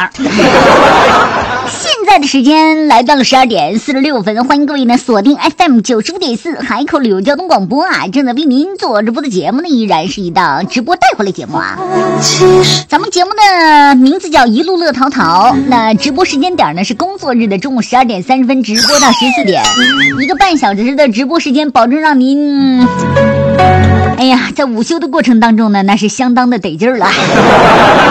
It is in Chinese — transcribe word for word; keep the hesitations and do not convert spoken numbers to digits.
样。现在的时间来到了十二点四十六分，欢迎各位呢锁定 F M 九十五点四海口旅游交通广播啊，正在为您做直播的节目呢，依然是一档直播带回来节目啊。咱们节目的名字叫一路乐淘淘，那直播时间点呢是工作日的中午十二点三十分直播到十四点，一个半小时的直播时间，保证让您。哎呀，在午休的过程当中呢，那是相当的得劲儿了。